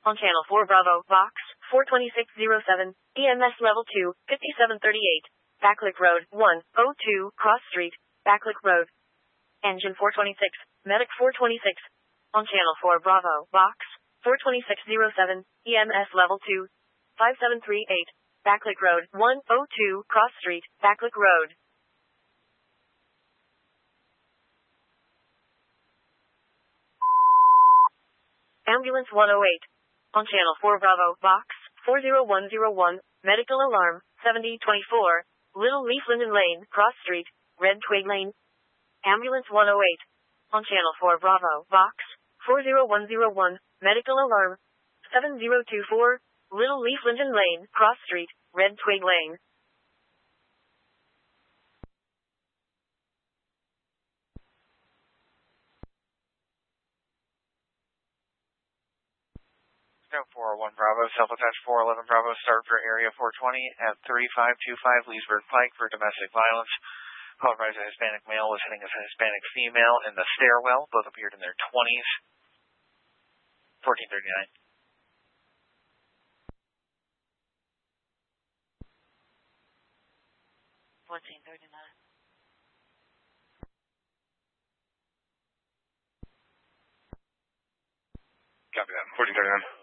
On Channel 4 Bravo, Vox, 42607, EMS Level 2, 5738, Backlick Road, 102, Cross Street, Backlick Road. Engine 426, Medic 426. On Channel 4 Bravo, Vox, 42607, EMS Level 2, 5738, Backlick Road, 102, Cross Street, Backlick Road. Ambulance 108. On Channel 4 Bravo, Vox, 40101, Medical Alarm, 7024, Little Leaf Linden Lane, Cross Street, Red Twig Lane. Ambulance 108. On Channel 4 Bravo, Vox, 40101, Medical Alarm, 7024, Little Leaf Linden Lane, Cross Street, Red Twig Lane. No 401 Bravo, self-attached 411 Bravo, start for area 420 at 3525 Leesburg Pike for domestic violence. Called by a Hispanic male was hitting a Hispanic female in the stairwell. Both appeared in their 20s. 1439. Copy that. 1439.